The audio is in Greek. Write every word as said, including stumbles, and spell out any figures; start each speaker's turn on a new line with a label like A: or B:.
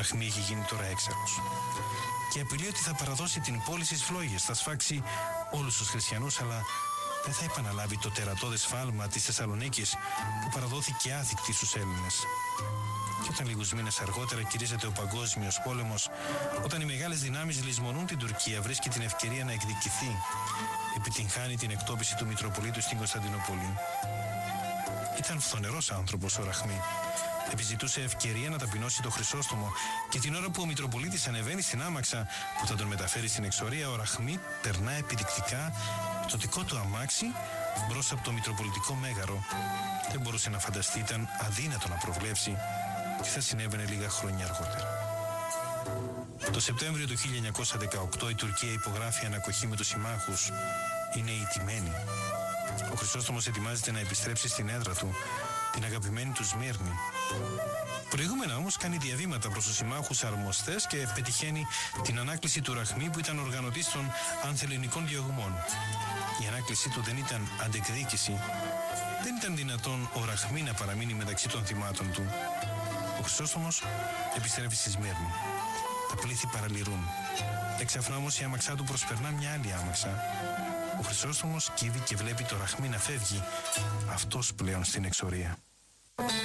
A: Ραχμή έχει γίνει τώρα έξαρχος. Και απειλεί ότι θα παραδώσει την πόλη στις φλόγες, θα σφάξει όλους τους χριστιανούς, αλλά δεν θα επαναλάβει το τερατώδες σφάλμα της Θεσσαλονίκης που παραδόθηκε άθικτη στους Έλληνες. Και όταν λίγους μήνες αργότερα κηρύσσεται ο Παγκόσμιος Πόλεμος, όταν οι μεγάλες δυνάμεις λησμονούν την Τουρκία, βρίσκει την ευκαιρία να εκδικηθεί, επιτυγχάνει την εκτόπιση του Μητροπολίτου στην Κωνσταντινούπολη. Ήταν φθονερός άνθρωπος ο Ραχμή. Επιζητούσε ευκαιρία να ταπεινώσει το Χρυσόστομο και την ώρα που ο Μητροπολίτης ανεβαίνει στην άμαξα που θα τον μεταφέρει στην εξορία, ο Ραχμή περνά επιδεικτικά το δικό του αμάξι μπρος από το Μητροπολιτικό Μέγαρο. Δεν μπορούσε να φανταστεί, ήταν αδύνατο να προβλέψει τι θα συνέβαινε λίγα χρόνια αργότερα. Το Σεπτέμβριο του χίλια εννιακόσια δεκαοκτώ η Τουρκία υπογράφει ανακοχή με τους συμμάχους. Είναι ηττημένη. Ο Χρυσόστομος ετοιμάζεται να επιστρέψει στην έδρα του, την αγαπημένη του Σμύρνη. Προηγούμενα όμως κάνει διαβήματα προς τους συμμάχους αρμοστές και πετυχαίνει την ανάκληση του Ραχμή που ήταν οργανωτής των ανθελληνικών διωγμών. Η ανάκλησή του δεν ήταν αντεκδίκηση. Δεν ήταν δυνατόν ο Ραχμή να παραμείνει μεταξύ των θυμάτων του. Ο Χρυσόστομος επιστρέφει στη Σμύρνη. Τα πλήθη παραλυρούν. Εξαφνά όμως η άμαξά του προσπερνά μια άλλη άμαξα. Ο Χρυσόστομος κύβει και βλέπει το Ραχμή να φεύγει, αυτός πλέον στην εξορία.